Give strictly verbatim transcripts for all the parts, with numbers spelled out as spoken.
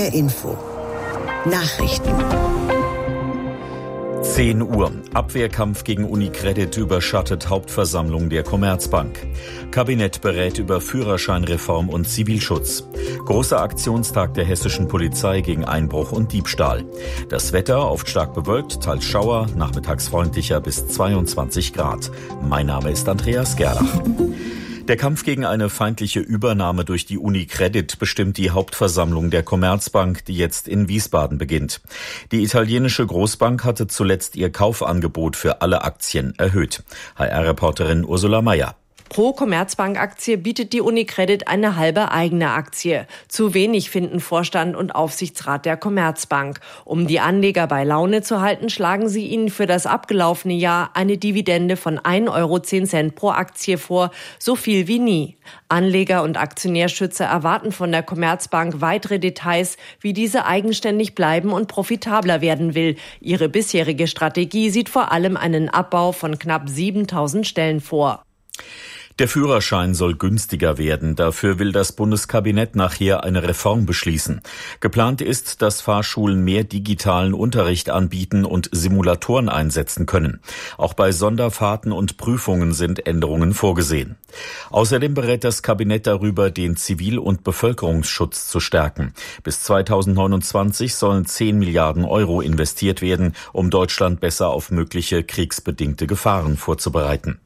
R Info. Nachrichten. zehn Uhr. Abwehrkampf gegen UniCredit überschattet Hauptversammlung der Commerzbank. Kabinett berät über Führerscheinreform und Zivilschutz. Großer Aktionstag der hessischen Polizei gegen Einbruch und Diebstahl. Das Wetter oft stark bewölkt, teils Schauer, nachmittags freundlicher bis zweiundzwanzig Grad. Mein Name ist Andreas Gerlach. Der Kampf gegen eine feindliche Übernahme durch die UniCredit bestimmt die Hauptversammlung der Commerzbank, die jetzt in Wiesbaden beginnt. Die italienische Großbank hatte zuletzt ihr Kaufangebot für alle Aktien erhöht. H R-Reporterin Ursula Mayer. Pro Commerzbank-Aktie bietet die UniCredit eine halbe eigene Aktie. Zu wenig finden Vorstand und Aufsichtsrat der Commerzbank. Um die Anleger bei Laune zu halten, schlagen sie ihnen für das abgelaufene Jahr eine Dividende von ein Euro zehn pro Aktie vor, so viel wie nie. Anleger und Aktionärschützer erwarten von der Commerzbank weitere Details, wie diese eigenständig bleiben und profitabler werden will. Ihre bisherige Strategie sieht vor allem einen Abbau von knapp siebentausend Stellen vor. Der Führerschein soll günstiger werden. Dafür will das Bundeskabinett nachher eine Reform beschließen. Geplant ist, dass Fahrschulen mehr digitalen Unterricht anbieten und Simulatoren einsetzen können. Auch bei Sonderfahrten und Prüfungen sind Änderungen vorgesehen. Außerdem berät das Kabinett darüber, den Zivil- und Bevölkerungsschutz zu stärken. Bis zweitausendneunundzwanzig sollen zehn Milliarden Euro investiert werden, um Deutschland besser auf mögliche kriegsbedingte Gefahren vorzubereiten.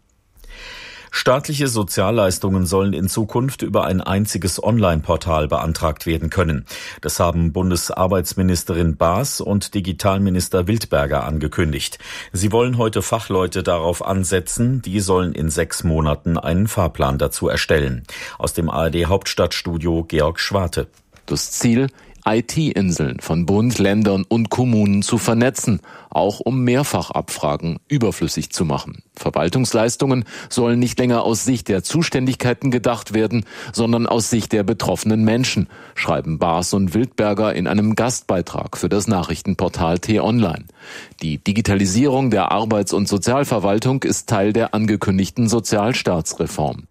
Staatliche Sozialleistungen sollen in Zukunft über ein einziges Online-Portal beantragt werden können. Das haben Bundesarbeitsministerin Baas und Digitalminister Wildberger angekündigt. Sie wollen heute Fachleute darauf ansetzen, die sollen in sechs Monaten einen Fahrplan dazu erstellen. Aus dem A R D-Hauptstadtstudio Georg Schwarte. Das Ziel: I T-Inseln von Bund, Ländern und Kommunen zu vernetzen, auch um Mehrfachabfragen überflüssig zu machen. Verwaltungsleistungen sollen nicht länger aus Sicht der Zuständigkeiten gedacht werden, sondern aus Sicht der betroffenen Menschen, schreiben Baas und Wildberger in einem Gastbeitrag für das Nachrichtenportal T-Online. Die Digitalisierung der Arbeits- und Sozialverwaltung ist Teil der angekündigten Sozialstaatsreform.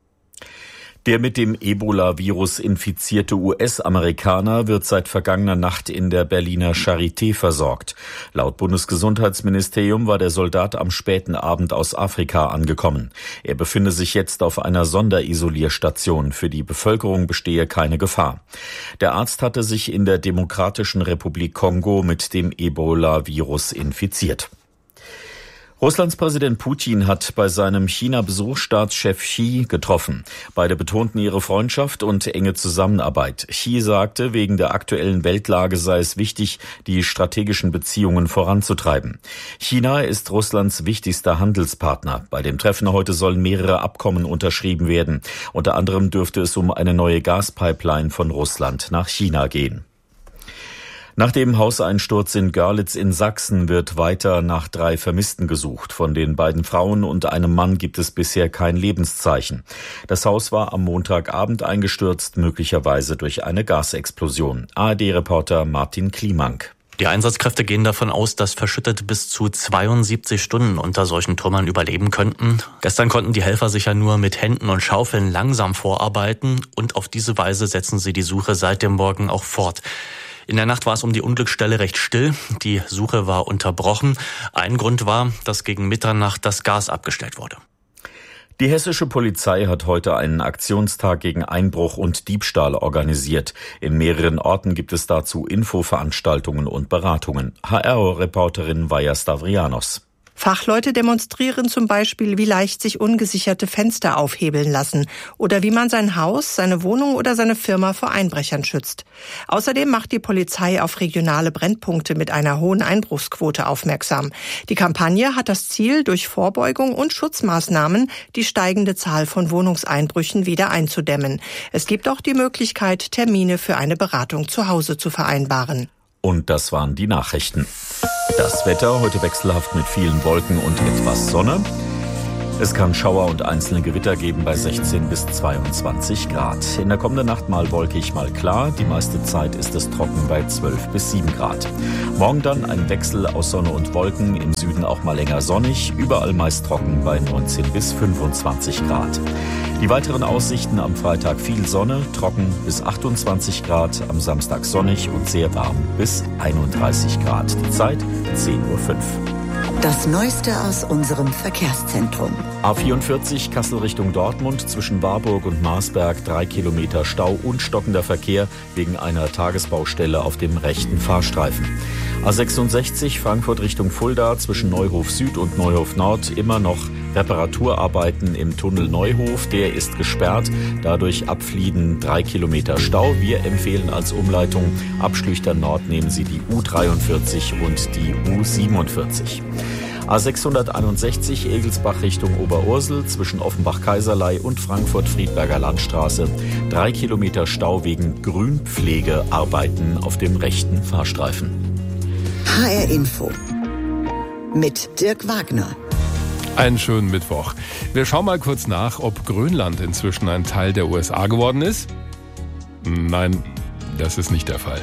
Der mit dem Ebola-Virus infizierte U S-Amerikaner wird seit vergangener Nacht in der Berliner Charité versorgt. Laut Bundesgesundheitsministerium war der Soldat am späten Abend aus Afrika angekommen. Er befinde sich jetzt auf einer Sonderisolierstation. Für die Bevölkerung bestehe keine Gefahr. Der Arzt hatte sich in der Demokratischen Republik Kongo mit dem Ebola-Virus infiziert. Russlands Präsident Putin hat bei seinem China-Besuch Staatschef Xi getroffen. Beide betonten ihre Freundschaft und enge Zusammenarbeit. Xi sagte, wegen der aktuellen Weltlage sei es wichtig, die strategischen Beziehungen voranzutreiben. China ist Russlands wichtigster Handelspartner. Bei dem Treffen heute sollen mehrere Abkommen unterschrieben werden. Unter anderem dürfte es um eine neue Gaspipeline von Russland nach China gehen. Nach dem Hauseinsturz in Görlitz in Sachsen wird weiter nach drei Vermissten gesucht. Von den beiden Frauen und einem Mann gibt es bisher kein Lebenszeichen. Das Haus war am Montagabend eingestürzt, möglicherweise durch eine Gasexplosion. A R D-Reporter Martin Kliemank. Die Einsatzkräfte gehen davon aus, dass Verschüttete bis zu zweiundsiebzig Stunden unter solchen Trümmern überleben könnten. Gestern konnten die Helfer sich ja nur mit Händen und Schaufeln langsam vorarbeiten und auf diese Weise setzen sie die Suche seit dem Morgen auch fort. In der Nacht war es um die Unglücksstelle recht still. Die Suche war unterbrochen. Ein Grund war, dass gegen Mitternacht das Gas abgestellt wurde. Die hessische Polizei hat heute einen Aktionstag gegen Einbruch und Diebstahl organisiert. In mehreren Orten gibt es dazu Infoveranstaltungen und Beratungen. H R-Reporterin Vaja Stavrianos. Fachleute demonstrieren zum Beispiel, wie leicht sich ungesicherte Fenster aufhebeln lassen oder wie man sein Haus, seine Wohnung oder seine Firma vor Einbrechern schützt. Außerdem macht die Polizei auf regionale Brennpunkte mit einer hohen Einbruchsquote aufmerksam. Die Kampagne hat das Ziel, durch Vorbeugung und Schutzmaßnahmen die steigende Zahl von Wohnungseinbrüchen wieder einzudämmen. Es gibt auch die Möglichkeit, Termine für eine Beratung zu Hause zu vereinbaren. Und das waren die Nachrichten. Das Wetter heute wechselhaft mit vielen Wolken und etwas Sonne. Es kann Schauer und einzelne Gewitter geben bei sechzehn bis zweiundzwanzig Grad. In der kommenden Nacht mal wolkig, mal klar. Die meiste Zeit ist es trocken bei zwölf bis sieben Grad. Morgen dann ein Wechsel aus Sonne und Wolken. Im Süden auch mal länger sonnig. Überall meist trocken bei neunzehn bis fünfundzwanzig Grad. Die weiteren Aussichten: am Freitag viel Sonne, trocken bis achtundzwanzig Grad. Am Samstag sonnig und sehr warm bis einunddreißig Grad. Die Zeit zehn Uhr fünf. Das Neueste aus unserem Verkehrszentrum. A vierundvierzig Kassel Richtung Dortmund, zwischen Warburg und Marsberg drei Kilometer Stau und stockender Verkehr wegen einer Tagesbaustelle auf dem rechten Fahrstreifen. A sechsundsechzig Frankfurt Richtung Fulda, zwischen Neuhof Süd und Neuhof Nord immer noch Reparaturarbeiten im Tunnel Neuhof. Der ist gesperrt, dadurch Abflieden drei Kilometer Stau. Wir empfehlen als Umleitung ab Schlüchtern Nord nehmen Sie die U dreiundvierzig und die U siebenundvierzig. A sechshunderteinundsechzig Egelsbach Richtung Oberursel, zwischen Offenbach-Kaiserlei und Frankfurt-Friedberger Landstraße. Drei Kilometer Stau wegen Grünpflegearbeiten auf dem rechten Fahrstreifen. H R Info mit Dirk Wagner. Einen schönen Mittwoch. Wir schauen mal kurz nach, ob Grönland inzwischen ein Teil der U S A geworden ist. Nein, das ist nicht der Fall.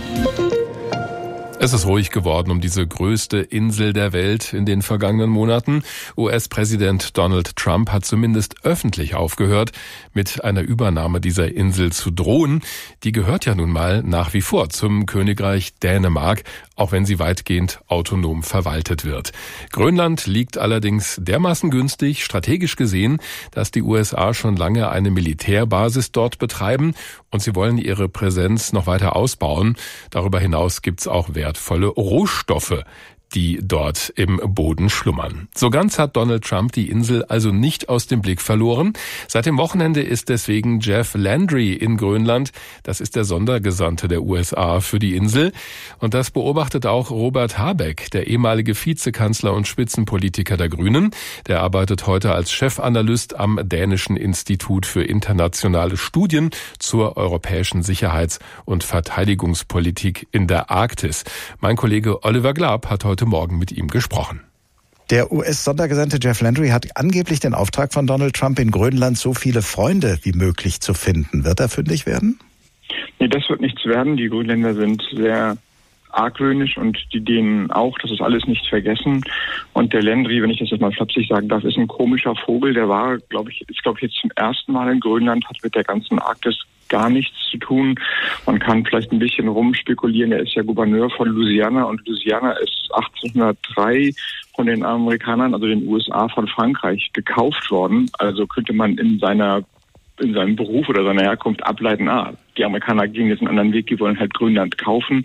Es ist ruhig geworden um diese größte Insel der Welt in den vergangenen Monaten. U S-Präsident Donald Trump hat zumindest öffentlich aufgehört, mit einer Übernahme dieser Insel zu drohen. Die gehört ja nun mal nach wie vor zum Königreich Dänemark, auch wenn sie weitgehend autonom verwaltet wird. Grönland liegt allerdings dermaßen günstig, strategisch gesehen, dass die U S A schon lange eine Militärbasis dort betreiben und sie wollen ihre Präsenz noch weiter ausbauen. Darüber hinaus gibt's auch wertvolle Rohstoffe, die dort im Boden schlummern. So ganz hat Donald Trump die Insel also nicht aus dem Blick verloren. Seit dem Wochenende ist deswegen Jeff Landry in Grönland. Das ist der Sondergesandte der U S A für die Insel. Und das beobachtet auch Robert Habeck, der ehemalige Vizekanzler und Spitzenpolitiker der Grünen. Der arbeitet heute als Chefanalyst am Dänischen Institut für internationale Studien zur europäischen Sicherheits- und Verteidigungspolitik in der Arktis. Mein Kollege Oliver Glab hat heute heute Morgen mit ihm gesprochen. Der U S-Sondergesandte Jeff Landry hat angeblich den Auftrag von Donald Trump, in Grönland so viele Freunde wie möglich zu finden. Wird er fündig werden? Nee, das wird nichts werden. Die Grönländer sind sehr argwöhnisch und die Dänen auch. Das ist alles nicht vergessen. Und der Landry, wenn ich das jetzt mal flapsig sagen darf, ist ein komischer Vogel. Der war, glaube ich, ist glaube ich jetzt zum ersten Mal in Grönland, hat mit der ganzen Arktis gar nichts zu tun. Man kann vielleicht ein bisschen rumspekulieren. Er ist ja Gouverneur von Louisiana und Louisiana ist achtzehnhundertdrei von den Amerikanern, also den U S A, von Frankreich gekauft worden. Also könnte man in seiner in seinem Beruf oder seiner Herkunft ableiten, ah, die Amerikaner gehen jetzt einen anderen Weg, die wollen halt Grönland kaufen.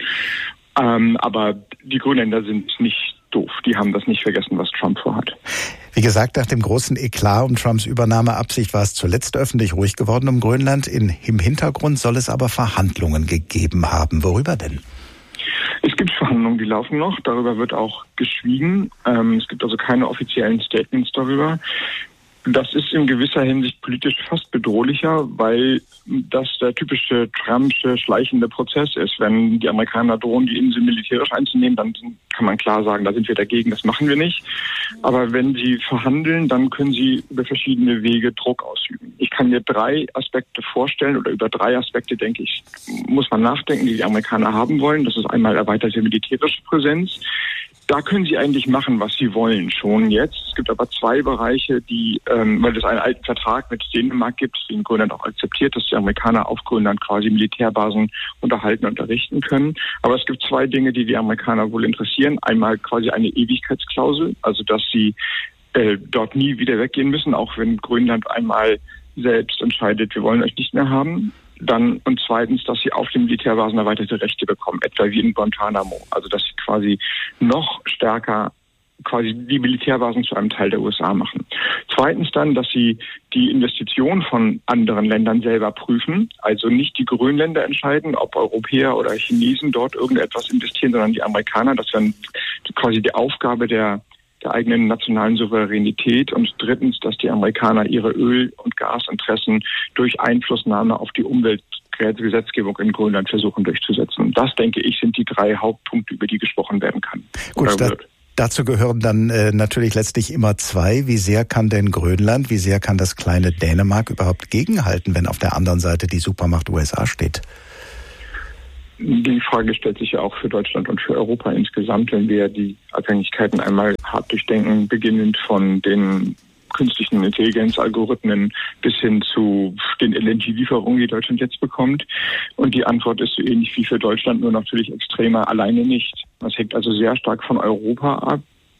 Ähm, aber die Grönländer sind nicht doof. Die haben das nicht vergessen, was Trump vorhat. Wie gesagt, nach dem großen Eklat um Trumps Übernahmeabsicht war es zuletzt öffentlich ruhig geworden um Grönland. In, im Hintergrund soll es aber Verhandlungen gegeben haben. Worüber denn? Es gibt Verhandlungen, die laufen noch. Darüber wird auch geschwiegen. Ähm, es gibt also keine offiziellen Statements darüber. Das ist in gewisser Hinsicht politisch fast bedrohlicher, weil das der typische Trumpsche schleichende Prozess ist. Wenn die Amerikaner drohen, die Insel militärisch einzunehmen, dann kann man klar sagen, da sind wir dagegen, das machen wir nicht. Aber wenn sie verhandeln, dann können sie über verschiedene Wege Druck ausüben. Ich kann mir drei Aspekte vorstellen oder über drei Aspekte, denke ich, muss man nachdenken, die die Amerikaner haben wollen. Das ist einmal erweiterte militärische Präsenz. Da können sie eigentlich machen, was sie wollen, schon jetzt. Es gibt aber zwei Bereiche, die, ähm, weil es einen alten Vertrag mit Dänemark gibt, den Grönland auch akzeptiert, dass die Amerikaner auf Grönland quasi Militärbasen unterhalten und errichten können. Aber es gibt zwei Dinge, die die Amerikaner wohl interessieren. Einmal quasi eine Ewigkeitsklausel, also dass sie äh, dort nie wieder weggehen müssen, auch wenn Grönland einmal selbst entscheidet, wir wollen euch nicht mehr haben. Dann und zweitens, dass sie auf den Militärbasen erweiterte Rechte bekommen, etwa wie in Guantanamo. Also dass sie quasi noch stärker quasi die Militärbasen zu einem Teil der U S A machen. Zweitens dann, dass sie die Investition von anderen Ländern selber prüfen. Also nicht die Grönländer entscheiden, ob Europäer oder Chinesen dort irgendetwas investieren, sondern die Amerikaner. Das wäre quasi die Aufgabe der der eigenen nationalen Souveränität und drittens, dass die Amerikaner ihre Öl- und Gasinteressen durch Einflussnahme auf die Umweltgesetzgebung in Grönland versuchen durchzusetzen. Das, denke ich, sind die drei Hauptpunkte, über die gesprochen werden kann. Gut, da, Dazu gehören dann äh, natürlich letztlich immer zwei. Wie sehr kann denn Grönland, wie sehr kann das kleine Dänemark überhaupt gegenhalten, wenn auf der anderen Seite die Supermacht U S A steht? Die Frage stellt sich ja auch für Deutschland und für Europa insgesamt, wenn wir die Abhängigkeiten einmal hart durchdenken, beginnend von den künstlichen Intelligenzalgorithmen bis hin zu den L N G-Lieferungen, die Deutschland jetzt bekommt. Und die Antwort ist so ähnlich wie für Deutschland, nur natürlich extremer, alleine nicht. Das hängt also sehr stark von Europa ab,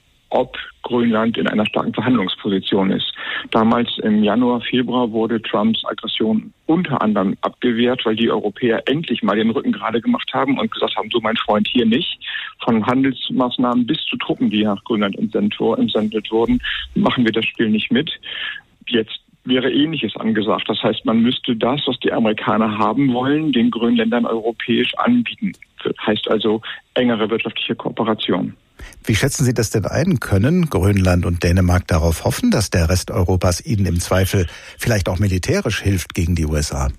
ob Grönland in einer starken Verhandlungsposition ist. Damals im Januar, Februar wurde Trumps Aggression unter anderem abgewehrt, weil die Europäer endlich mal den Rücken gerade gemacht haben und gesagt haben, so mein Freund, hier nicht. Von Handelsmaßnahmen bis zu Truppen, die nach Grönland entsendet wurden, machen wir das Spiel nicht mit. Jetzt wäre Ähnliches angesagt. Das heißt, man müsste das, was die Amerikaner haben wollen, den Grönländern europäisch anbieten. Das heißt also engere wirtschaftliche Kooperation. Wie schätzen Sie das denn ein? Können Grönland und Dänemark darauf hoffen, dass der Rest Europas ihnen im Zweifel vielleicht auch militärisch hilft gegen die U S A?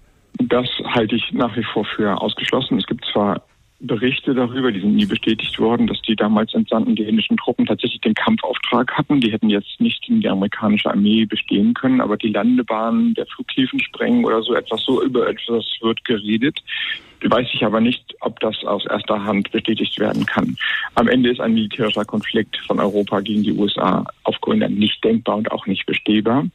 Das halte ich nach wie vor für ausgeschlossen. Es gibt zwar Berichte darüber, die sind nie bestätigt worden, dass die damals entsandten dänischen Truppen tatsächlich den Kampfauftrag hatten. Die hätten jetzt nicht in die amerikanische Armee bestehen können, aber die Landebahnen der Flughäfen sprengen oder so etwas, so über etwas wird geredet. Weiß ich aber nicht, ob das aus erster Hand bestätigt werden kann. Am Ende ist ein militärischer Konflikt von Europa gegen die U S A auf Grönland nicht denkbar und auch nicht bestehbar.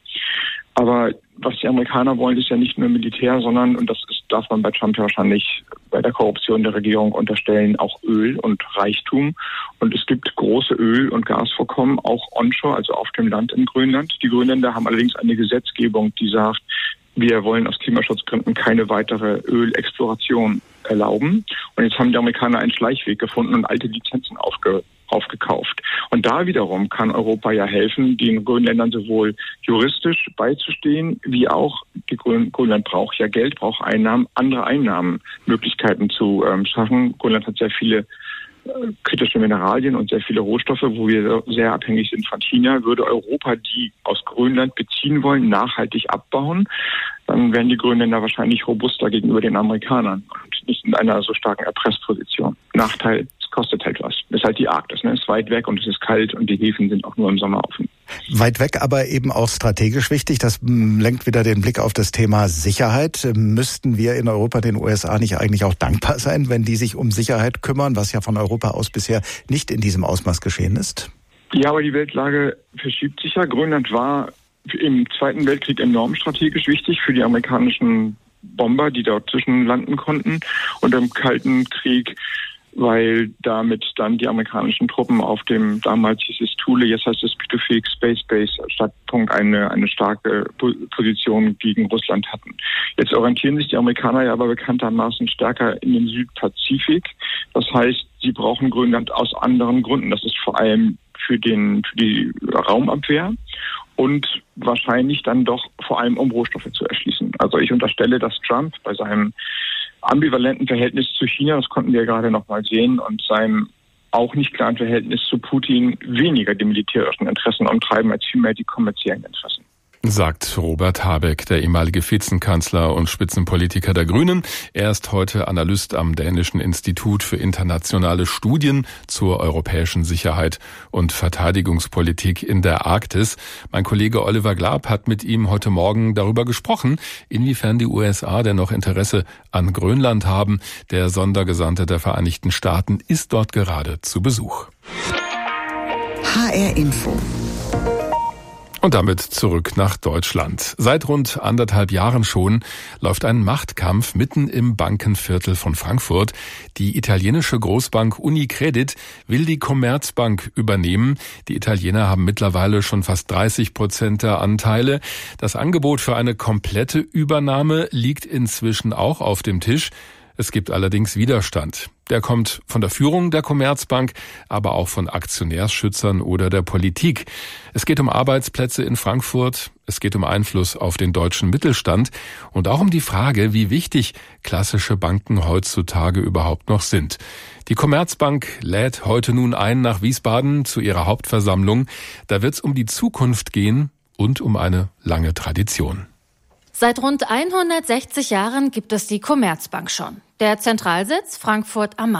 Aber was die Amerikaner wollen, ist ja nicht nur Militär, sondern, und das ist, darf man bei Trump ja wahrscheinlich bei der Korruption der Regierung unterstellen, auch Öl und Reichtum. Und es gibt große Öl- und Gasvorkommen, auch onshore, also auf dem Land in Grönland. Die Grönländer haben allerdings eine Gesetzgebung, die sagt, wir wollen aus Klimaschutzgründen keine weitere Ölexploration erlauben. Und jetzt haben die Amerikaner einen Schleichweg gefunden und alte Lizenzen aufge, aufgekauft. Und da wiederum kann Europa ja helfen, den Grönländern sowohl juristisch beizustehen, wie auch, die Grön, Grönland braucht ja Geld, braucht Einnahmen, andere Einnahmenmöglichkeiten zu ähm, schaffen. Grönland hat sehr viele kritische Mineralien und sehr viele Rohstoffe, wo wir sehr abhängig sind von China. Würde Europa die aus Grönland beziehen wollen, nachhaltig abbauen, dann wären die Grönländer wahrscheinlich robuster gegenüber den Amerikanern und nicht in einer so starken Erpressposition. Nachteil, es kostet halt was. Das ist halt die Arktis, ne? Es ist weit weg und es ist kalt und die Häfen sind auch nur im Sommer offen. Weit weg, aber eben auch strategisch wichtig. Das lenkt wieder den Blick auf das Thema Sicherheit. Müssten wir in Europa den U S A nicht eigentlich auch dankbar sein, wenn die sich um Sicherheit kümmern, was ja von Europa aus bisher nicht in diesem Ausmaß geschehen ist? Ja, aber die Weltlage verschiebt sich ja. Grönland war im Zweiten Weltkrieg enorm strategisch wichtig für die amerikanischen Bomber, die dort zwischenlanden konnten. Und im Kalten Krieg, weil damit dann die amerikanischen Truppen auf dem, damals hieß es Thule, jetzt heißt es Pitufik Space Base Stützpunkt eine, eine starke Position gegen Russland hatten. Jetzt orientieren sich die Amerikaner ja aber bekanntermaßen stärker in den Südpazifik. Das heißt, sie brauchen Grönland aus anderen Gründen. Das ist vor allem für den, für die Raumabwehr und wahrscheinlich dann doch vor allem, um Rohstoffe zu erschließen. Also ich unterstelle, dass Trump bei seinem ambivalenten Verhältnis zu China, das konnten wir gerade noch mal sehen, und seinem auch nicht klaren Verhältnis zu Putin weniger die militärischen Interessen umtreiben, als vielmehr die kommerziellen Interessen. Sagt Robert Habeck, der ehemalige Vizekanzler und Spitzenpolitiker der Grünen. Er ist heute Analyst am Dänischen Institut für internationale Studien zur europäischen Sicherheit und Verteidigungspolitik in der Arktis. Mein Kollege Oliver Glab hat mit ihm heute Morgen darüber gesprochen, inwiefern die U S A denn noch Interesse an Grönland haben. Der Sondergesandte der Vereinigten Staaten ist dort gerade zu Besuch. H R Info. Und damit zurück nach Deutschland. Seit rund anderthalb Jahren schon läuft ein Machtkampf mitten im Bankenviertel von Frankfurt. Die italienische Großbank Unicredit will die Commerzbank übernehmen. Die Italiener haben mittlerweile schon fast dreißig Prozent der Anteile. Das Angebot für eine komplette Übernahme liegt inzwischen auch auf dem Tisch. Es gibt allerdings Widerstand. Der kommt von der Führung der Commerzbank, aber auch von Aktionärsschützern oder der Politik. Es geht um Arbeitsplätze in Frankfurt, es geht um Einfluss auf den deutschen Mittelstand und auch um die Frage, wie wichtig klassische Banken heutzutage überhaupt noch sind. Die Commerzbank lädt heute nun ein nach Wiesbaden zu ihrer Hauptversammlung. Da wird es um die Zukunft gehen und um eine lange Tradition. Seit rund hundertsechzig Jahren gibt es die Commerzbank schon. Der Zentralsitz Frankfurt am Main.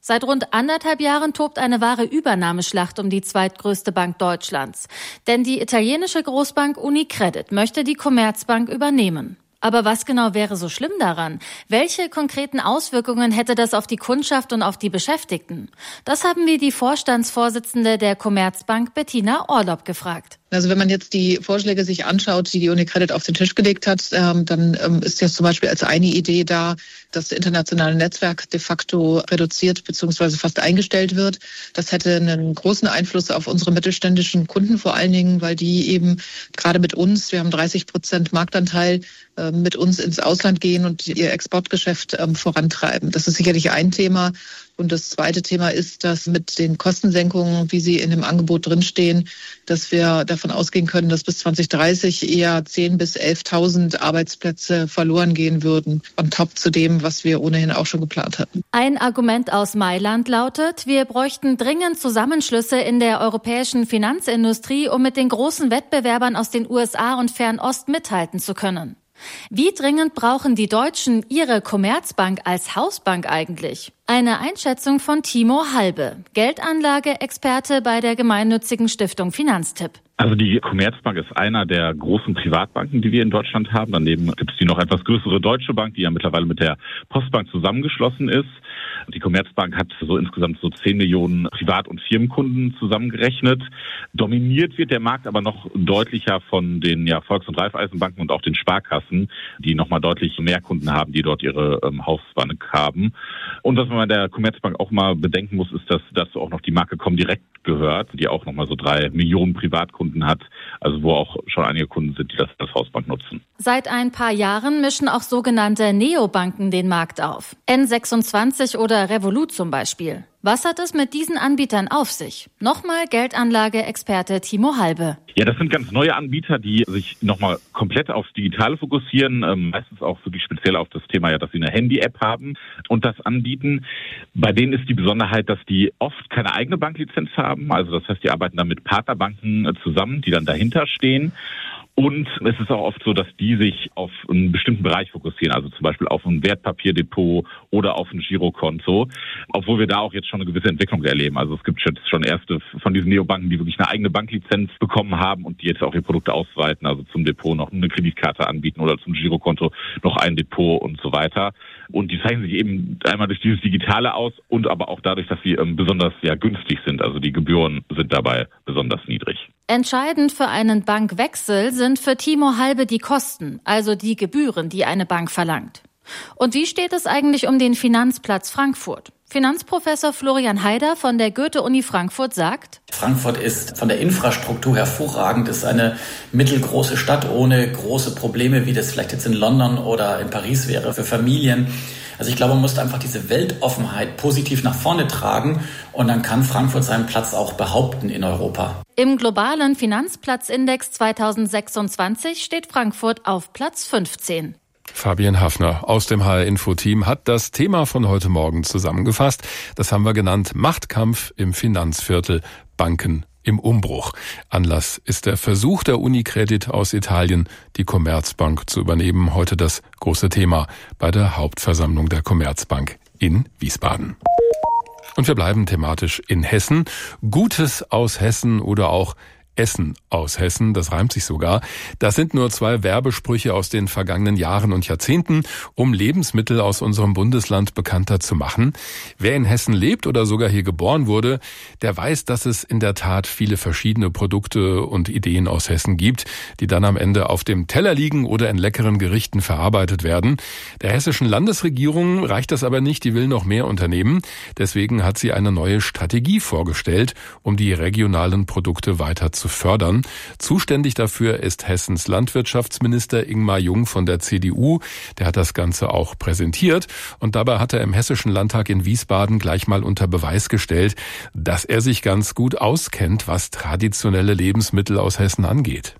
Seit rund anderthalb Jahren tobt eine wahre Übernahmeschlacht um die zweitgrößte Bank Deutschlands. Denn die italienische Großbank UniCredit möchte die Commerzbank übernehmen. Aber was genau wäre so schlimm daran? Welche konkreten Auswirkungen hätte das auf die Kundschaft und auf die Beschäftigten? Das haben wir die Vorstandsvorsitzende der Commerzbank Bettina Orlopp gefragt. Also wenn man jetzt die Vorschläge sich anschaut, die die UniCredit auf den Tisch gelegt hat, ähm, dann ähm, ist jetzt zum Beispiel als eine Idee da, dass das internationale Netzwerk de facto reduziert bzw. fast eingestellt wird. Das hätte einen großen Einfluss auf unsere mittelständischen Kunden vor allen Dingen, weil die eben gerade mit uns, wir haben dreißig Prozent Marktanteil, äh, mit uns ins Ausland gehen und ihr Exportgeschäft ähm, vorantreiben. Das ist sicherlich ein Thema. Und das zweite Thema ist, dass mit den Kostensenkungen, wie sie in dem Angebot drinstehen, dass wir davon ausgehen können, dass bis zwanzig dreißig eher zehntausend bis elftausend Arbeitsplätze verloren gehen würden, on top zu dem, was wir ohnehin auch schon geplant hatten. Ein Argument aus Mailand lautet, wir bräuchten dringend Zusammenschlüsse in der europäischen Finanzindustrie, um mit den großen Wettbewerbern aus den U S A und Fernost mithalten zu können. Wie dringend brauchen die Deutschen ihre Commerzbank als Hausbank eigentlich? Eine Einschätzung von Timo Halbe, Geldanlage-Experte bei der gemeinnützigen Stiftung Finanztipp. Also die Commerzbank ist einer der großen Privatbanken, die wir in Deutschland haben. Daneben gibt es die noch etwas größere Deutsche Bank, die ja mittlerweile mit der Postbank zusammengeschlossen ist. Die Commerzbank hat so insgesamt so zehn Millionen Privat- und Firmenkunden zusammengerechnet. Dominiert wird der Markt aber noch deutlicher von den ja, Volks- und Raiffeisenbanken und auch den Sparkassen, die nochmal deutlich mehr Kunden haben, die dort ihre ähm, Hausbank haben. Und was man der Commerzbank auch mal bedenken muss, ist, dass dazu auch noch die Marke Comdirect gehört, die auch nochmal so drei Millionen Privatkunden hat, also wo auch schon einige Kunden sind, die das als Hausbank nutzen. Seit ein paar Jahren mischen auch sogenannte Neobanken den Markt auf. N sechsundzwanzig oder Revolut zum Beispiel. Was hat es mit diesen Anbietern auf sich? Nochmal Geldanlage-Experte Timo Halbe. Ja, das sind ganz neue Anbieter, die sich nochmal komplett aufs Digitale fokussieren, ähm, meistens auch wirklich speziell auf das Thema, ja, dass sie eine Handy-App haben und das anbieten. Bei denen ist die Besonderheit, dass die oft keine eigene Banklizenz haben. Also das heißt, die arbeiten dann mit Partnerbanken äh, zusammen, die dann dahinter stehen. Und es ist auch oft so, dass die sich auf einen bestimmten Bereich fokussieren, also zum Beispiel auf ein Wertpapierdepot oder auf ein Girokonto, obwohl wir da auch jetzt schon eine gewisse Entwicklung erleben. Also es gibt jetzt schon erste von diesen Neobanken, die wirklich eine eigene Banklizenz bekommen haben und die jetzt auch ihr Produkt ausweiten, also zum Depot noch eine Kreditkarte anbieten oder zum Girokonto noch ein Depot und so weiter. Und die zeichnen sich eben einmal durch dieses Digitale aus und aber auch dadurch, dass sie ähm, besonders ja, günstig sind. Also die Gebühren sind dabei besonders niedrig. Entscheidend für einen Bankwechsel sind für Timo Halbe die Kosten, also die Gebühren, die eine Bank verlangt. Und wie steht es eigentlich um den Finanzplatz Frankfurt? Finanzprofessor Florian Haider von der Goethe-Uni Frankfurt sagt: Frankfurt ist von der Infrastruktur hervorragend, ist eine mittelgroße Stadt ohne große Probleme, wie das vielleicht jetzt in London oder in Paris wäre für Familien. Also ich glaube, man muss einfach diese Weltoffenheit positiv nach vorne tragen und dann kann Frankfurt seinen Platz auch behaupten in Europa. Im globalen Finanzplatzindex zweitausendsechsundzwanzig steht Frankfurt auf Platz fünfzehn. Fabian Hafner aus dem H R-Info-Team hat das Thema von heute Morgen zusammengefasst. Das haben wir genannt: Machtkampf im Finanzviertel, Banken im Umbruch. Anlass ist der Versuch der UniCredit aus Italien, die Commerzbank zu übernehmen. Heute das große Thema bei der Hauptversammlung der Commerzbank in Wiesbaden. Und wir bleiben thematisch in Hessen. Gutes aus Hessen oder auch Essen aus Hessen, das reimt sich sogar. Das sind nur zwei Werbesprüche aus den vergangenen Jahren und Jahrzehnten, um Lebensmittel aus unserem Bundesland bekannter zu machen. Wer in Hessen lebt oder sogar hier geboren wurde, der weiß, dass es in der Tat viele verschiedene Produkte und Ideen aus Hessen gibt, die dann am Ende auf dem Teller liegen oder in leckeren Gerichten verarbeitet werden. Der hessischen Landesregierung reicht das aber nicht, die will noch mehr unternehmen. Deswegen hat sie eine neue Strategie vorgestellt, um die regionalen Produkte weiter zu fördern. Zuständig dafür ist Hessens Landwirtschaftsminister Ingmar Jung von der C D U. Der hat das Ganze auch präsentiert und dabei hat er im Hessischen Landtag in Wiesbaden gleich mal unter Beweis gestellt, dass er sich ganz gut auskennt, was traditionelle Lebensmittel aus Hessen angeht.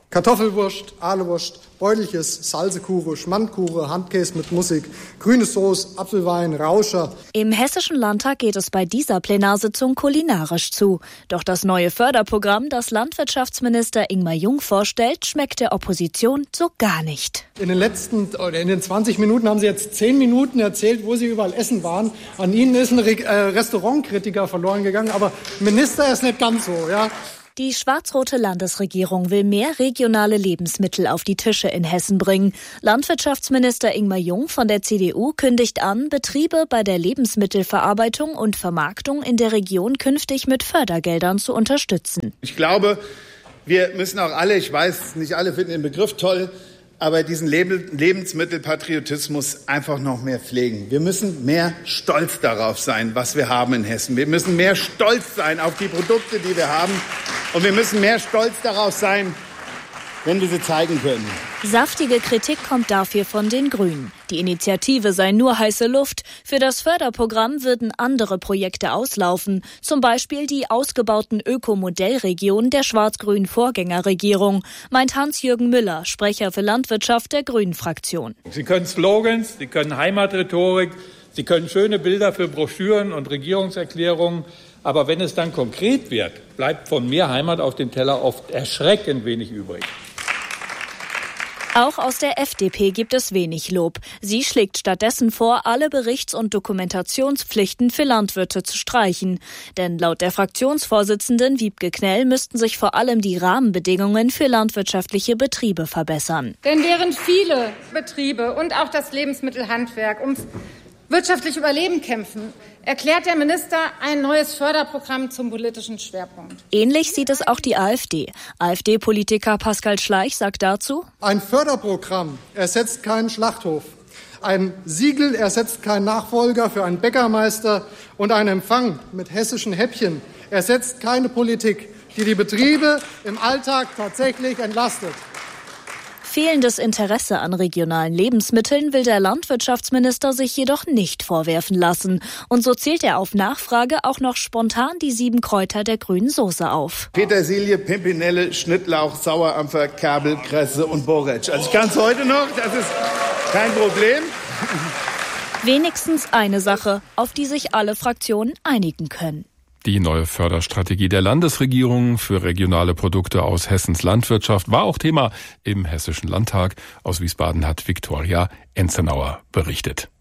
Kartoffelwurst, Ahlewurst, Beutelches, Salzekuche, Schmandkuche, Handkäse mit Musik, grüne Soße, Apfelwein, Rauscher. Im Hessischen Landtag geht es bei dieser Plenarsitzung kulinarisch zu. Doch das neue Förderprogramm, das Landwirtschaftsminister Ingmar Jung vorstellt, schmeckt der Opposition so gar nicht. In den letzten, oder in den zwanzig Minuten haben Sie jetzt zehn Minuten erzählt, wo Sie überall essen waren. An Ihnen ist ein Re- äh, Restaurantkritiker verloren gegangen, aber Minister ist nicht ganz so, ja. Die schwarz-rote Landesregierung will mehr regionale Lebensmittel auf die Tische in Hessen bringen. Landwirtschaftsminister Ingmar Jung von der C D U kündigt an, Betriebe bei der Lebensmittelverarbeitung und Vermarktung in der Region künftig mit Fördergeldern zu unterstützen. Ich glaube, wir müssen auch alle, ich weiß, nicht alle finden den Begriff toll, aber diesen Lebensmittelpatriotismus einfach noch mehr pflegen. Wir müssen mehr stolz darauf sein, was wir haben in Hessen. Wir müssen mehr stolz sein auf die Produkte, die wir haben. Und wir müssen mehr stolz darauf sein, wenn wir sie zeigen können. Saftige Kritik kommt dafür von den Grünen. Die Initiative sei nur heiße Luft. Für das Förderprogramm würden andere Projekte auslaufen. Zum Beispiel die ausgebauten Ökomodellregionen der schwarz-grünen Vorgängerregierung, meint Hans-Jürgen Müller, Sprecher für Landwirtschaft der Grünen-Fraktion. Sie können Slogans, Sie können Heimatrhetorik, Sie können schöne Bilder für Broschüren und Regierungserklärungen. Aber wenn es dann konkret wird, bleibt von mehr Heimat auf dem Teller oft erschreckend wenig übrig. Auch aus der F D P gibt es wenig Lob. Sie schlägt stattdessen vor, alle Berichts- und Dokumentationspflichten für Landwirte zu streichen. Denn laut der Fraktionsvorsitzenden Wiebke Knell müssten sich vor allem die Rahmenbedingungen für landwirtschaftliche Betriebe verbessern. Denn während viele Betriebe und auch das Lebensmittelhandwerk ums wirtschaftliche Überleben kämpfen, erklärt der Minister ein neues Förderprogramm zum politischen Schwerpunkt. Ähnlich sieht es auch die AfD. AfD-Politiker Pascal Schleich sagt dazu: Ein Förderprogramm ersetzt keinen Schlachthof. Ein Siegel ersetzt keinen Nachfolger für einen Bäckermeister. Und ein Empfang mit hessischen Häppchen ersetzt keine Politik, die die Betriebe im Alltag tatsächlich entlastet. Fehlendes Interesse an regionalen Lebensmitteln will der Landwirtschaftsminister sich jedoch nicht vorwerfen lassen. Und so zählt er auf Nachfrage auch noch spontan die sieben Kräuter der grünen Soße auf. Petersilie, Pimpinelle, Schnittlauch, Sauerampfer, Kabel, Kresse und Borretsch. Also ich kann es heute noch, das ist kein Problem. Wenigstens eine Sache, auf die sich alle Fraktionen einigen können. Die neue Förderstrategie der Landesregierung für regionale Produkte aus Hessens Landwirtschaft war auch Thema im Hessischen Landtag. Aus Wiesbaden hat Viktoria Enzenauer berichtet.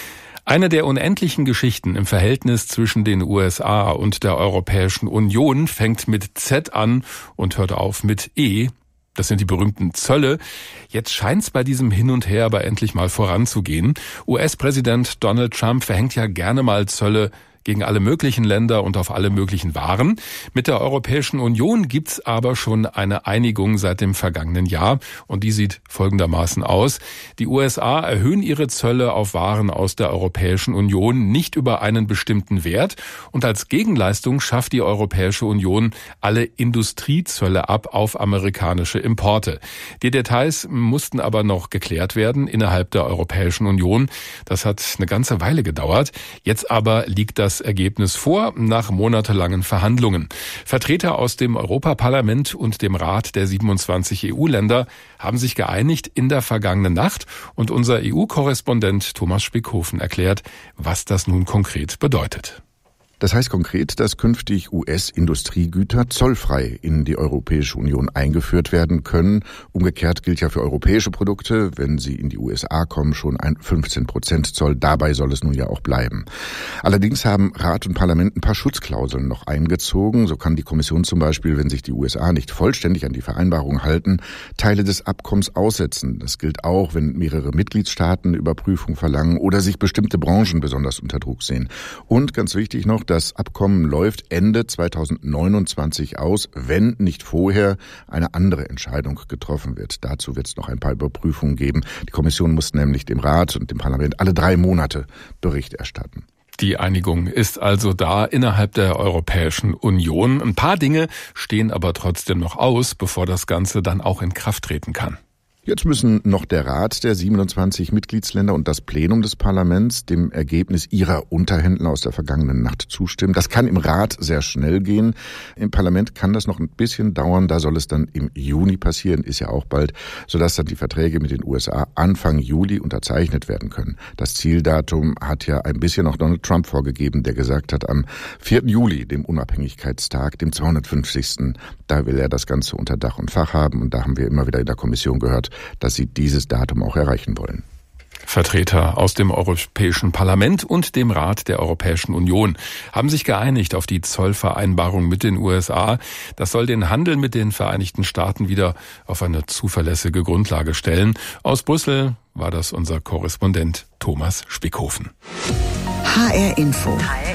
Eine der unendlichen Geschichten im Verhältnis zwischen den U S A und der Europäischen Union fängt mit Z an und hört auf mit E. Das sind die berühmten Zölle. Jetzt scheint's bei diesem Hin und Her aber endlich mal voranzugehen. U S-Präsident Donald Trump verhängt ja gerne mal Zölle gegen alle möglichen Länder und auf alle möglichen Waren. Mit der Europäischen Union gibt's aber schon eine Einigung seit dem vergangenen Jahr und die sieht folgendermaßen aus. Die U S A erhöhen ihre Zölle auf Waren aus der Europäischen Union nicht über einen bestimmten Wert und als Gegenleistung schafft die Europäische Union alle Industriezölle ab auf amerikanische Importe. Die Details mussten aber noch geklärt werden innerhalb der Europäischen Union. Das hat eine ganze Weile gedauert. Jetzt aber liegt das Das Ergebnis vor nach monatelangen Verhandlungen. Vertreter aus dem Europaparlament und dem Rat der siebenundzwanzig E U-Länder haben sich geeinigt in der vergangenen Nacht und unser E U-Korrespondent Thomas Spickhofen erklärt, was das nun konkret bedeutet. Das heißt konkret, dass künftig U S-Industriegüter zollfrei in die Europäische Union eingeführt werden können. Umgekehrt gilt ja für europäische Produkte, wenn sie in die U S A kommen, schon ein fünfzehn Prozent Zoll. Dabei soll es nun ja auch bleiben. Allerdings haben Rat und Parlament ein paar Schutzklauseln noch eingezogen. So kann die Kommission zum Beispiel, wenn sich die U S A nicht vollständig an die Vereinbarung halten, Teile des Abkommens aussetzen. Das gilt auch, wenn mehrere Mitgliedstaaten Überprüfung verlangen oder sich bestimmte Branchen besonders unter Druck sehen. Und ganz wichtig noch, das Abkommen läuft Ende zweitausendneunundzwanzig aus, wenn nicht vorher eine andere Entscheidung getroffen wird. Dazu wird es noch ein paar Überprüfungen geben. Die Kommission muss nämlich dem Rat und dem Parlament alle drei Monate Bericht erstatten. Die Einigung ist also da innerhalb der Europäischen Union. Ein paar Dinge stehen aber trotzdem noch aus, bevor das Ganze dann auch in Kraft treten kann. Jetzt müssen noch der Rat der siebenundzwanzig Mitgliedsländer und das Plenum des Parlaments dem Ergebnis ihrer Unterhändler aus der vergangenen Nacht zustimmen. Das kann im Rat sehr schnell gehen. Im Parlament kann das noch ein bisschen dauern. Da soll es dann im Juni passieren, ist ja auch bald, sodass dann die Verträge mit den U S A Anfang Juli unterzeichnet werden können. Das Zieldatum hat ja ein bisschen auch Donald Trump vorgegeben, der gesagt hat, am vierten Juli, dem Unabhängigkeitstag, dem zweihundertfünfzigsten, da will er das Ganze unter Dach und Fach haben. Und da haben wir immer wieder in der Kommission gehört, dass sie dieses Datum auch erreichen wollen. Vertreter aus dem Europäischen Parlament und dem Rat der Europäischen Union haben sich geeinigt auf die Zollvereinbarung mit den U S A. Das soll den Handel mit den Vereinigten Staaten wieder auf eine zuverlässige Grundlage stellen. Aus Brüssel war das unser Korrespondent Thomas Spickhofen. H R Info.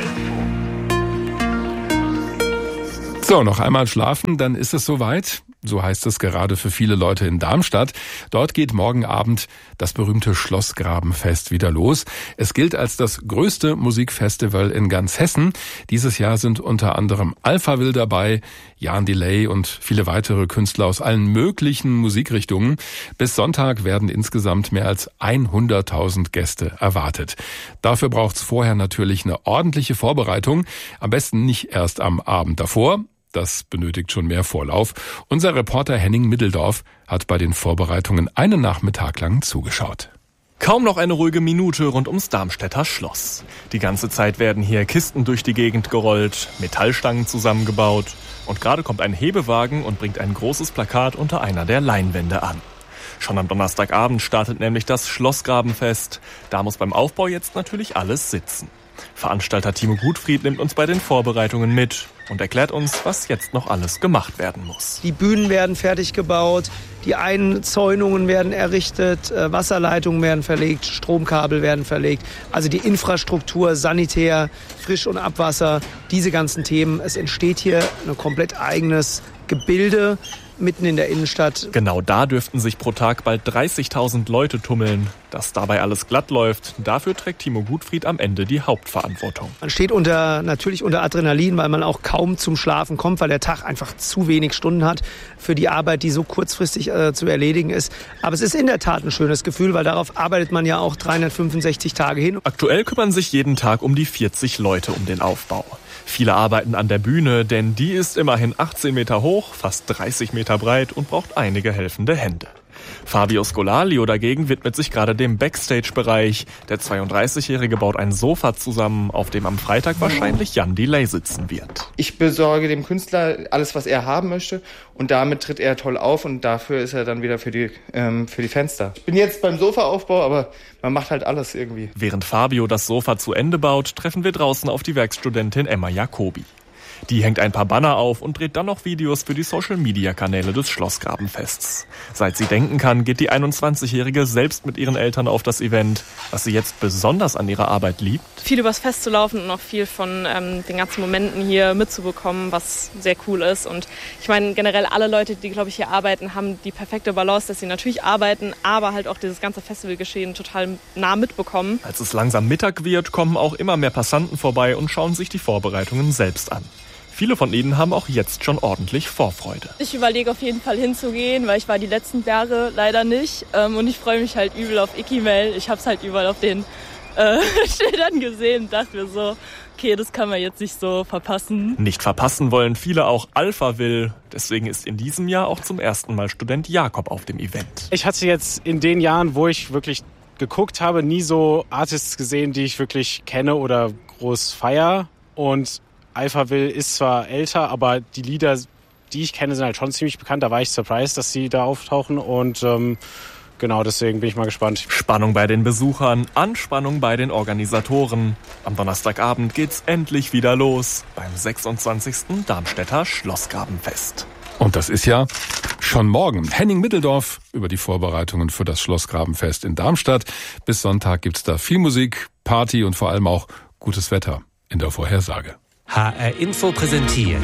So, noch einmal schlafen, dann ist es soweit. So heißt es gerade für viele Leute in Darmstadt. Dort geht morgen Abend das berühmte Schlossgrabenfest wieder los. Es gilt als das größte Musikfestival in ganz Hessen. Dieses Jahr sind unter anderem Alphaville dabei, Jan Delay und viele weitere Künstler aus allen möglichen Musikrichtungen. Bis Sonntag werden insgesamt mehr als hunderttausend Gäste erwartet. Dafür braucht's vorher natürlich eine ordentliche Vorbereitung. Am besten nicht erst am Abend davor. Das benötigt schon mehr Vorlauf. Unser Reporter Henning Middeldorf hat bei den Vorbereitungen einen Nachmittag lang zugeschaut. Kaum noch eine ruhige Minute rund ums Darmstädter Schloss. Die ganze Zeit werden hier Kisten durch die Gegend gerollt, Metallstangen zusammengebaut und gerade kommt ein Hebewagen und bringt ein großes Plakat unter einer der Leinwände an. Schon am Donnerstagabend startet nämlich das Schlossgrabenfest. Da muss beim Aufbau jetzt natürlich alles sitzen. Veranstalter Timo Gutfried nimmt uns bei den Vorbereitungen mit und erklärt uns, was jetzt noch alles gemacht werden muss. Die Bühnen werden fertig gebaut, die Einzäunungen werden errichtet, Wasserleitungen werden verlegt, Stromkabel werden verlegt. Also die Infrastruktur, Sanitär, Frisch- und Abwasser, diese ganzen Themen. Es entsteht hier ein komplett eigenes Gebilde mitten in der Innenstadt. Genau da dürften sich pro Tag bald dreißigtausend Leute tummeln. Dass dabei alles glatt läuft, dafür trägt Timo Gutfried am Ende die Hauptverantwortung. Man steht unter, natürlich unter Adrenalin, weil man auch kaum zum Schlafen kommt, weil der Tag einfach zu wenig Stunden hat für die Arbeit, die so kurzfristig äh, zu erledigen ist. Aber es ist in der Tat ein schönes Gefühl, weil darauf arbeitet man ja auch dreihundertfünfundsechzig Tage hin. Aktuell kümmern sich jeden Tag um die vierzig Leute um den Aufbau. Viele arbeiten an der Bühne, denn die ist immerhin achtzehn Meter hoch, fast dreißig Meter breit und braucht einige helfende Hände. Fabio Scolalio dagegen widmet sich gerade dem Backstage-Bereich. Der zweiunddreißigjährige baut ein Sofa zusammen, auf dem am Freitag wahrscheinlich Jan Delay sitzen wird. Ich besorge dem Künstler alles, was er haben möchte, und damit tritt er toll auf und dafür ist er dann wieder für die, ähm, für die Fenster. Ich bin jetzt beim Sofaaufbau, aber man macht halt alles irgendwie. Während Fabio das Sofa zu Ende baut, treffen wir draußen auf die Werkstudentin Emma Jacobi. Die hängt ein paar Banner auf und dreht dann noch Videos für die Social-Media-Kanäle des Schlossgrabenfests. Seit sie denken kann, geht die einundzwanzigjährige selbst mit ihren Eltern auf das Event. Was sie jetzt besonders an ihrer Arbeit liebt: viel übers Fest zu laufen und auch viel von ähm, den ganzen Momenten hier mitzubekommen, was sehr cool ist. Und ich meine, generell alle Leute, die, glaube ich, hier arbeiten, haben die perfekte Balance, dass sie natürlich arbeiten, aber halt auch dieses ganze Festivalgeschehen total nah mitbekommen. Als es langsam Mittag wird, kommen auch immer mehr Passanten vorbei und schauen sich die Vorbereitungen selbst an. Viele von ihnen haben auch jetzt schon ordentlich Vorfreude. Ich überlege auf jeden Fall hinzugehen, weil ich war die letzten Jahre leider nicht. Und ich freue mich halt übel auf Ikimel. Ich habe es halt überall auf den äh, Schildern gesehen und dachte mir so, okay, das kann man jetzt nicht so verpassen. Nicht verpassen wollen viele auch Alphaville. Deswegen ist in diesem Jahr auch zum ersten Mal Student Jakob auf dem Event. Ich hatte jetzt in den Jahren, wo ich wirklich geguckt habe, nie so Artists gesehen, die ich wirklich kenne oder groß feier. Und Alphaville ist zwar älter, aber die Lieder, die ich kenne, sind halt schon ziemlich bekannt. Da war ich surprised, dass sie da auftauchen und ähm, genau, deswegen bin ich mal gespannt. Spannung bei den Besuchern, Anspannung bei den Organisatoren. Am Donnerstagabend geht's endlich wieder los beim sechsundzwanzigsten Darmstädter Schlossgrabenfest. Und das ist ja schon morgen. Henning Middeldorf über die Vorbereitungen für das Schlossgrabenfest in Darmstadt. Bis Sonntag gibt's da viel Musik, Party und vor allem auch gutes Wetter in der Vorhersage. H R Info präsentiert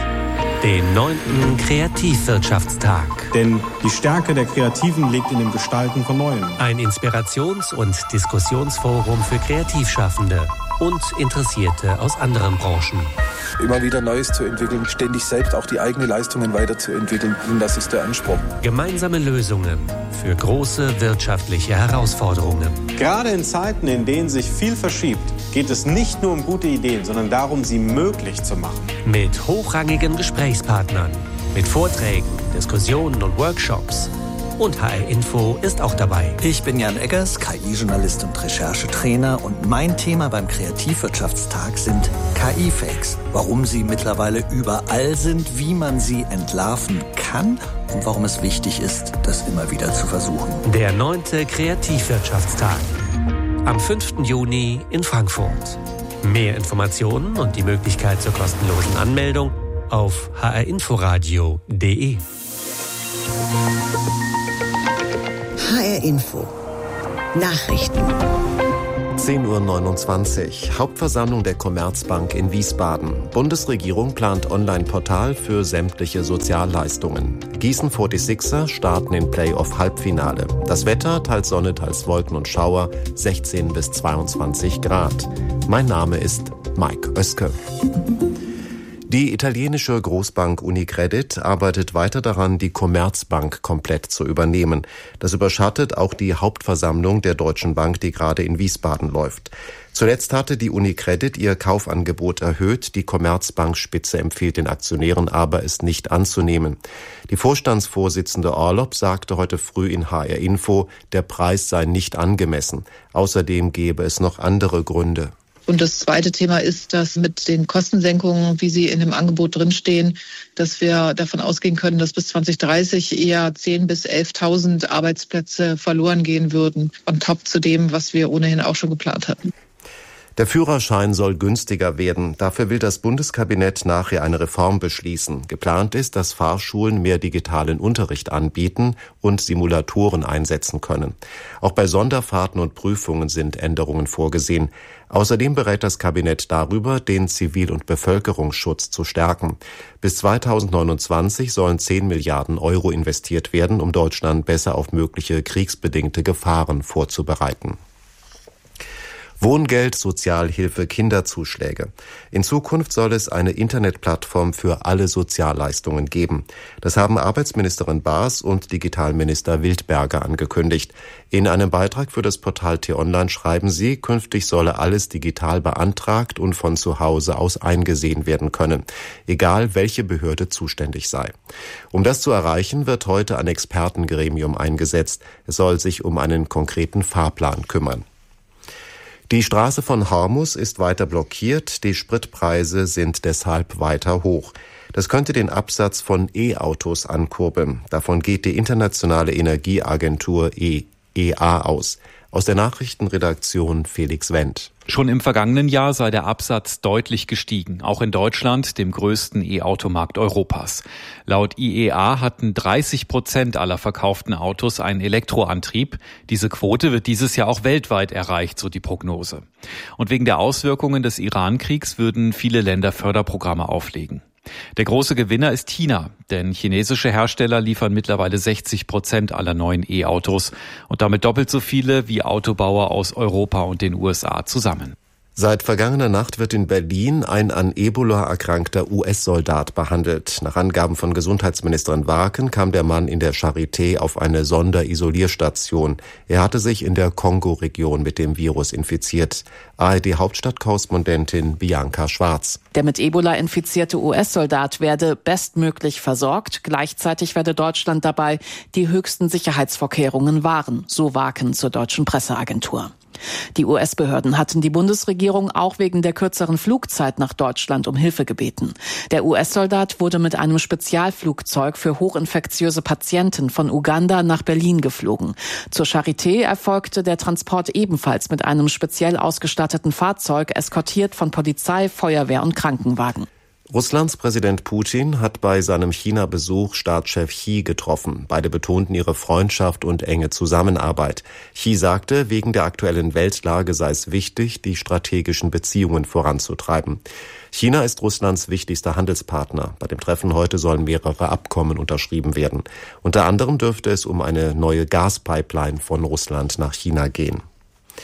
den neunten Kreativwirtschaftstag. Denn die Stärke der Kreativen liegt in dem Gestalten von Neuem. Ein Inspirations- und Diskussionsforum für Kreativschaffende. und Interessierte aus anderen Branchen. Immer wieder Neues zu entwickeln, ständig selbst auch die eigenen Leistungen weiterzuentwickeln. Und das ist der Anspruch. Gemeinsame Lösungen für große wirtschaftliche Herausforderungen. Gerade in Zeiten, in denen sich viel verschiebt, geht es nicht nur um gute Ideen, sondern darum, sie möglich zu machen. Mit hochrangigen Gesprächspartnern, mit Vorträgen, Diskussionen und Workshops. Und H R Info ist auch dabei. Ich bin Jan Eggers, K I-Journalist und Recherchetrainer. Und mein Thema beim Kreativwirtschaftstag sind K I-Fakes. Warum sie mittlerweile überall sind, wie man sie entlarven kann und warum es wichtig ist, das immer wieder zu versuchen. Der neunte Kreativwirtschaftstag. Am fünften Juni in Frankfurt. Mehr Informationen und die Möglichkeit zur kostenlosen Anmeldung auf h r inforadio punkt d e. H R Info. Nachrichten. zehn Uhr neunundzwanzig. Hauptversammlung der Commerzbank in Wiesbaden. Bundesregierung plant Online-Portal für sämtliche Sozialleistungen. Gießen forty-sixer starten in Playoff-Halbfinale. Das Wetter, teils Sonne, teils Wolken und Schauer, sechzehn bis zweiundzwanzig Grad. Mein Name ist Mike Oeske. Die italienische Großbank Unicredit arbeitet weiter daran, die Commerzbank komplett zu übernehmen. Das überschattet auch die Hauptversammlung der Deutschen Bank, die gerade in Wiesbaden läuft. Zuletzt hatte die Unicredit ihr Kaufangebot erhöht. Die Commerzbank-Spitze empfiehlt den Aktionären aber, es nicht anzunehmen. Die Vorstandsvorsitzende Orlob sagte heute früh in H R Info, der Preis sei nicht angemessen. Außerdem gäbe es noch andere Gründe. Und das zweite Thema ist, dass mit den Kostensenkungen, wie sie in dem Angebot drinstehen, dass wir davon ausgehen können, dass bis zwanzig dreißig eher zehntausend bis elftausend Arbeitsplätze verloren gehen würden, on top zu dem, was wir ohnehin auch schon geplant hatten. Der Führerschein soll günstiger werden. Dafür will das Bundeskabinett nachher eine Reform beschließen. Geplant ist, dass Fahrschulen mehr digitalen Unterricht anbieten und Simulatoren einsetzen können. Auch bei Sonderfahrten und Prüfungen sind Änderungen vorgesehen. Außerdem berät das Kabinett darüber, den Zivil- und Bevölkerungsschutz zu stärken. Bis zweitausendneunundzwanzig sollen zehn Milliarden Euro investiert werden, um Deutschland besser auf mögliche kriegsbedingte Gefahren vorzubereiten. Wohngeld, Sozialhilfe, Kinderzuschläge. In Zukunft soll es eine Internetplattform für alle Sozialleistungen geben. Das haben Arbeitsministerin Baas und Digitalminister Wildberger angekündigt. In einem Beitrag für das Portal T-Online schreiben sie, künftig solle alles digital beantragt und von zu Hause aus eingesehen werden können, egal welche Behörde zuständig sei. Um das zu erreichen, wird heute ein Expertengremium eingesetzt. Es soll sich um einen konkreten Fahrplan kümmern. Die Straße von Hormus ist weiter blockiert, die Spritpreise sind deshalb weiter hoch. Das könnte den Absatz von E-Autos ankurbeln. Davon geht die internationale Energieagentur E E A aus. Aus der Nachrichtenredaktion Felix Wendt. Schon im vergangenen Jahr sei der Absatz deutlich gestiegen, auch in Deutschland, dem größten E-Automarkt Europas. Laut I E A hatten dreißig Prozent aller verkauften Autos einen Elektroantrieb. Diese Quote wird dieses Jahr auch weltweit erreicht, so die Prognose. Und wegen der Auswirkungen des Iran-Kriegs würden viele Länder Förderprogramme auflegen. Der große Gewinner ist China, denn chinesische Hersteller liefern mittlerweile sechzig Prozent aller neuen E-Autos und damit doppelt so viele wie Autobauer aus Europa und den U S A zusammen. Seit vergangener Nacht wird in Berlin ein an Ebola erkrankter U S-Soldat behandelt. Nach Angaben von Gesundheitsministerin Warken kam der Mann in der Charité auf eine Sonderisolierstation. Er hatte sich in der Kongo-Region mit dem Virus infiziert. A R D-Hauptstadtkorrespondentin Bianca Schwarz. Der mit Ebola infizierte U S-Soldat werde bestmöglich versorgt. Gleichzeitig werde Deutschland dabei die höchsten Sicherheitsvorkehrungen wahren, so Warken zur deutschen Presseagentur. Die U S-Behörden hatten die Bundesregierung auch wegen der kürzeren Flugzeit nach Deutschland um Hilfe gebeten. Der U S-Soldat wurde mit einem Spezialflugzeug für hochinfektiöse Patienten von Uganda nach Berlin geflogen. Zur Charité erfolgte der Transport ebenfalls mit einem speziell ausgestatteten Fahrzeug, eskortiert von Polizei, Feuerwehr und Krankenwagen. Russlands Präsident Putin hat bei seinem China-Besuch Staatschef Xi getroffen. Beide betonten ihre Freundschaft und enge Zusammenarbeit. Xi sagte, wegen der aktuellen Weltlage sei es wichtig, die strategischen Beziehungen voranzutreiben. China ist Russlands wichtigster Handelspartner. Bei dem Treffen heute sollen mehrere Abkommen unterschrieben werden. Unter anderem dürfte es um eine neue Gaspipeline von Russland nach China gehen.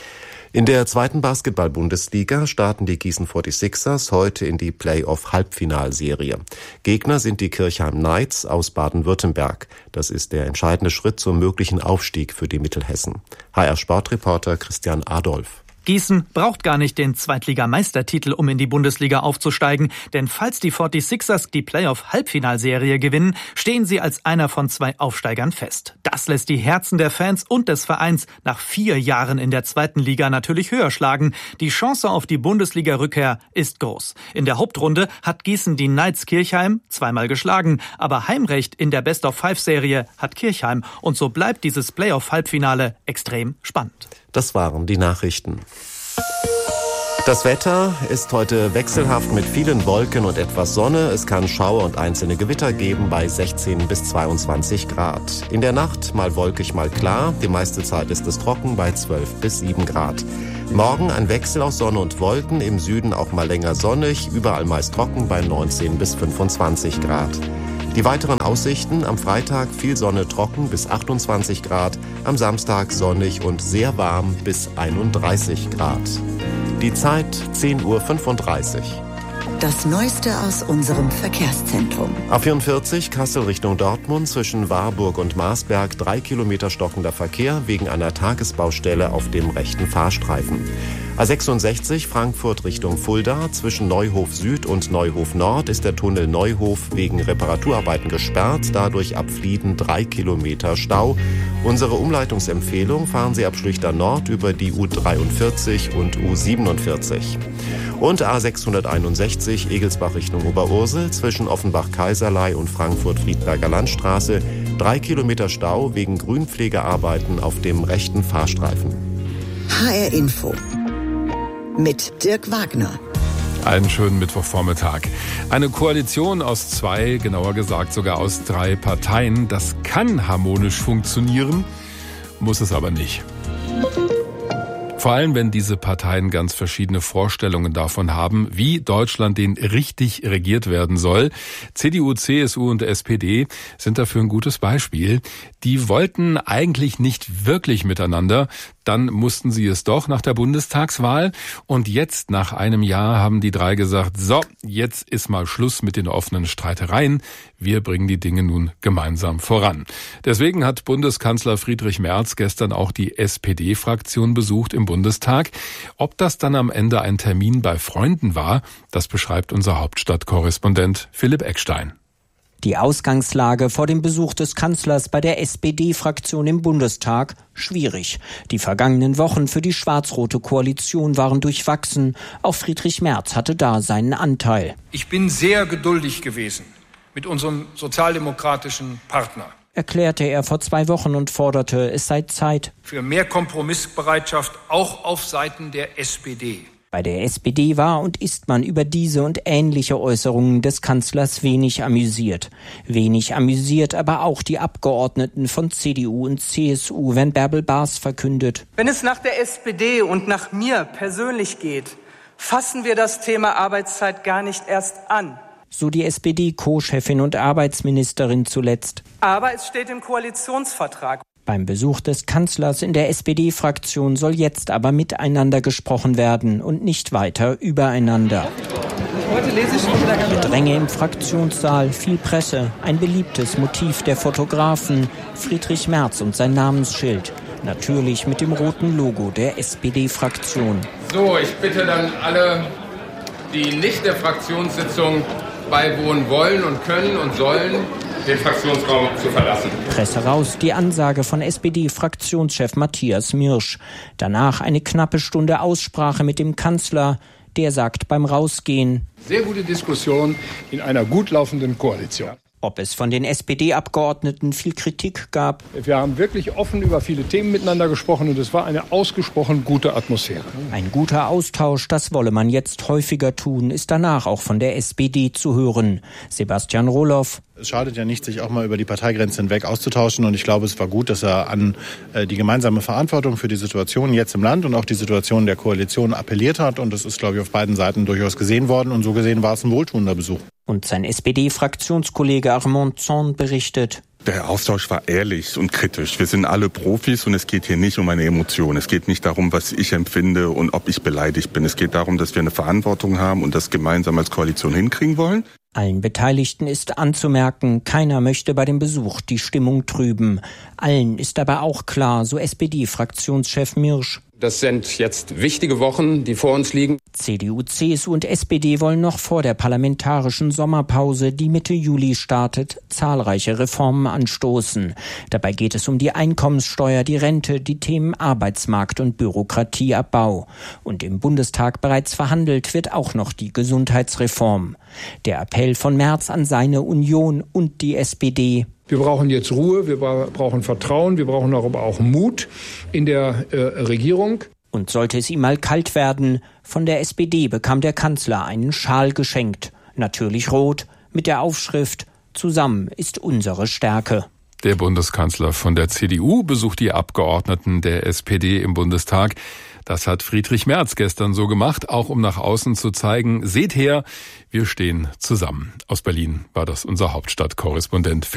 In der zweiten Basketball-Bundesliga starten die Gießen forty-sixers heute in die Playoff-Halbfinalserie. Gegner sind die Kirchheim Knights aus Baden-Württemberg. Das ist der entscheidende Schritt zum möglichen Aufstieg für die Mittelhessen. H R-Sportreporter Christian Adolf. Gießen braucht gar nicht den Zweitligameistertitel, um in die Bundesliga aufzusteigen. Denn falls die forty-sixers die Playoff-Halbfinalserie gewinnen, stehen sie als einer von zwei Aufsteigern fest. Das lässt die Herzen der Fans und des Vereins nach vier Jahren in der zweiten Liga natürlich höher schlagen. Die Chance auf die Bundesliga-Rückkehr ist groß. In der Hauptrunde hat Gießen die Knights Kirchheim zweimal geschlagen. Aber Heimrecht in der Best-of-Five-Serie hat Kirchheim. Und so bleibt dieses Playoff-Halbfinale extrem spannend. Das waren die Nachrichten. Das Wetter ist heute wechselhaft mit vielen Wolken und etwas Sonne. Es kann Schauer und einzelne Gewitter geben bei sechzehn bis zweiundzwanzig Grad. In der Nacht mal wolkig, mal klar. Die meiste Zeit ist es trocken bei zwölf bis sieben Grad. Morgen ein Wechsel aus Sonne und Wolken. Im Süden auch mal länger sonnig. Überall meist trocken bei neunzehn bis fünfundzwanzig Grad. Die weiteren Aussichten: am Freitag viel Sonne, trocken bis achtundzwanzig Grad, am Samstag sonnig und sehr warm bis einunddreißig Grad. Die Zeit zehn Uhr fünfunddreißig. Das Neueste aus unserem Verkehrszentrum. A vierundvierzig Kassel Richtung Dortmund zwischen Warburg und Marsberg, drei Kilometer stockender Verkehr wegen einer Tagesbaustelle auf dem rechten Fahrstreifen. A sechsundsechzig Frankfurt Richtung Fulda zwischen Neuhof Süd und Neuhof Nord ist der Tunnel Neuhof wegen Reparaturarbeiten gesperrt, dadurch ab Flieden drei Kilometer Stau. Unsere Umleitungsempfehlung: fahren Sie ab Schlüchter Nord über die U dreiundvierzig und U siebenundvierzig. Und A sechshunderteinundsechzig Egelsbach Richtung Oberursel zwischen Offenbach-Kaiserlei und Frankfurt-Friedberger Landstraße, drei Kilometer Stau wegen Grünpflegearbeiten auf dem rechten Fahrstreifen. H R Info mit Dirk Wagner. Einen schönen Mittwochvormittag. Eine Koalition aus zwei, genauer gesagt sogar aus drei Parteien, das kann harmonisch funktionieren, muss es aber nicht. Vor allem, wenn diese Parteien ganz verschiedene Vorstellungen davon haben, wie Deutschland denn richtig regiert werden soll. C D U, C S U und S P D sind dafür ein gutes Beispiel. Die wollten eigentlich nicht wirklich miteinander. Dann mussten sie es doch nach der Bundestagswahl. Und jetzt, nach einem Jahr, haben die drei gesagt, so, jetzt ist mal Schluss mit den offenen Streitereien. Wir bringen die Dinge nun gemeinsam voran. Deswegen hat Bundeskanzler Friedrich Merz gestern auch die S P D-Fraktion besucht im Bundestag. Ob das dann am Ende ein Termin bei Freunden war, das beschreibt unser Hauptstadtkorrespondent Philipp Eckstein. Die Ausgangslage vor dem Besuch des Kanzlers bei der S P D-Fraktion im Bundestag: schwierig. Die vergangenen Wochen für die schwarz-rote Koalition waren durchwachsen. Auch Friedrich Merz hatte da seinen Anteil. Ich bin sehr geduldig gewesen mit unserem sozialdemokratischen Partner, erklärte er vor zwei Wochen und forderte, es sei Zeit für mehr Kompromissbereitschaft auch auf Seiten der S P D. Bei der S P D war und ist man über diese und ähnliche Äußerungen des Kanzlers wenig amüsiert. Wenig amüsiert aber auch die Abgeordneten von C D U und C S U, wenn Bärbel Baas verkündet: Wenn es nach der S P D und nach mir persönlich geht, fassen wir das Thema Arbeitszeit gar nicht erst an. So die S P D-Co-Chefin und Arbeitsministerin zuletzt. Aber es steht im Koalitionsvertrag. Beim Besuch des Kanzlers in der S P D-Fraktion soll jetzt aber miteinander gesprochen werden und nicht weiter übereinander. Heute lese ich schon wieder Gedränge im Fraktionssaal, viel Presse, ein beliebtes Motiv der Fotografen, Friedrich Merz und sein Namensschild. Natürlich mit dem roten Logo der S P D-Fraktion. So, ich bitte dann alle, die nicht der Fraktionssitzung beiwohnen wollen und können und sollen, den Fraktionsraum zu verlassen. Presse raus, die Ansage von S P D-Fraktionschef Matthias Mirsch. Danach eine knappe Stunde Aussprache mit dem Kanzler. Der sagt beim Rausgehen: Sehr gute Diskussion in einer gut laufenden Koalition. Ob es von den S P D-Abgeordneten viel Kritik gab? Wir haben wirklich offen über viele Themen miteinander gesprochen und es war eine ausgesprochen gute Atmosphäre. Ein guter Austausch, das wolle man jetzt häufiger tun, ist danach auch von der S P D zu hören. Sebastian Rohloff: Es schadet ja nicht, sich auch mal über die Parteigrenze hinweg auszutauschen. Und ich glaube, es war gut, dass er an äh, die gemeinsame Verantwortung für die Situation jetzt im Land und auch die Situation der Koalition appelliert hat. Und das ist, glaube ich, auf beiden Seiten durchaus gesehen worden. Und so gesehen war es ein wohltuender Besuch. Und sein S P D-Fraktionskollege Armand Zahn berichtet: Der Austausch war ehrlich und kritisch. Wir sind alle Profis und es geht hier nicht um eine Emotion. Es geht nicht darum, was ich empfinde und ob ich beleidigt bin. Es geht darum, dass wir eine Verantwortung haben und das gemeinsam als Koalition hinkriegen wollen. Allen Beteiligten ist anzumerken, keiner möchte bei dem Besuch die Stimmung trüben. Allen ist aber auch klar, so S P D-Fraktionschef Mirsch. Das sind jetzt wichtige Wochen, die vor uns liegen. C D U, C S U und S P D wollen noch vor der parlamentarischen Sommerpause, die Mitte Juli startet, zahlreiche Reformen anstoßen. Dabei geht es um die Einkommenssteuer, die Rente, die Themen Arbeitsmarkt und Bürokratieabbau. Und im Bundestag bereits verhandelt wird auch noch die Gesundheitsreform. Der Appell von Merz an seine Union und die S P D. Wir brauchen jetzt Ruhe, wir brauchen Vertrauen, wir brauchen aber auch Mut in der äh, Regierung. Und sollte es ihm mal kalt werden, von der S P D bekam der Kanzler einen Schal geschenkt. Natürlich rot, mit der Aufschrift „Zusammen ist unsere Stärke“. Der Bundeskanzler von der C D U besucht die Abgeordneten der S P D im Bundestag. Das hat Friedrich Merz gestern so gemacht, auch um nach außen zu zeigen, seht her, wir stehen zusammen. Aus Berlin war das unser Hauptstadtkorrespondent